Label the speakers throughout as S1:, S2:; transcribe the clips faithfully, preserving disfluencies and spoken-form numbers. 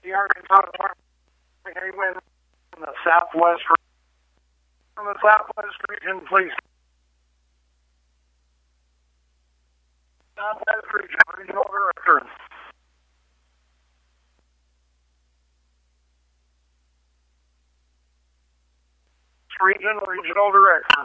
S1: the Arkansas Department in the Southwest from the Southwest region, please. Southwest region, regional director. Region, regional director.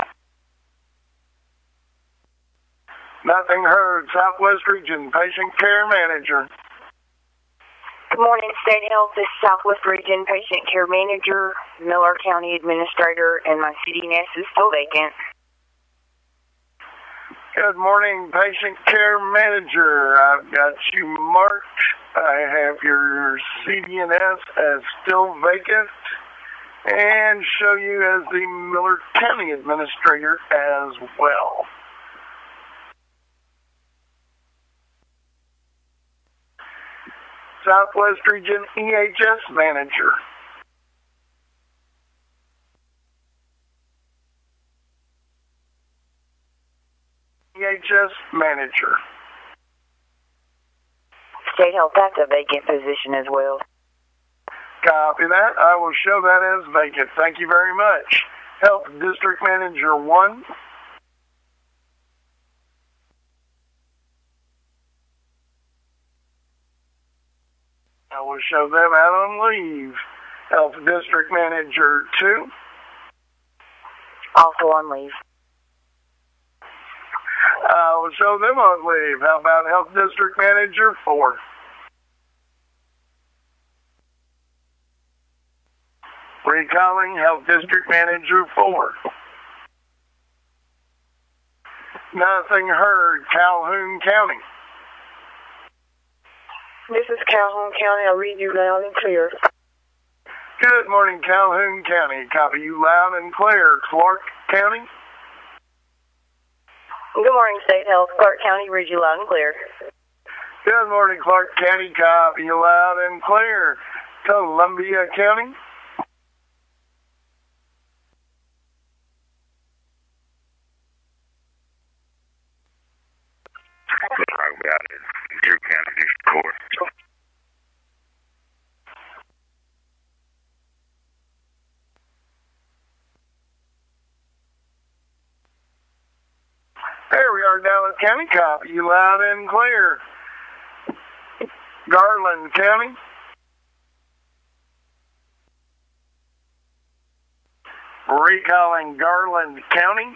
S1: Nothing heard. Southwest region, patient care manager.
S2: Good morning, State Health. This is Southwest Region Patient Care Manager, Miller County Administrator, and my C D nest is still vacant.
S1: Good morning, Patient Care Manager. I've got you marked. I have your C D N S as still vacant and show you as the Miller County Administrator as well. Southwest Region E H S Manager. E H S Manager.
S2: State Health, that's a vacant position as well.
S1: Copy that. I will show that as vacant. Thank you very much. Health District Manager one. I will show them out on leave. Health District Manager two.
S2: Also on leave.
S1: I will show them on leave. How about Health District Manager four? Recalling Health District Manager four. Nothing heard. Calhoun County.
S2: This is Calhoun County. I'll read you loud and clear.
S1: Good morning, Calhoun County. Copy you loud and clear. Clark County.
S2: Good morning, State Health. Clark County, read you loud and clear.
S1: Good morning, Clark County. Copy you loud and clear. Columbia County.
S3: Talk about it. Your county district court.
S1: There we are, Dallas County. Copy you loud and clear. Garland County. Recalling Garland County.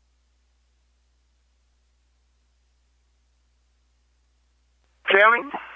S1: County.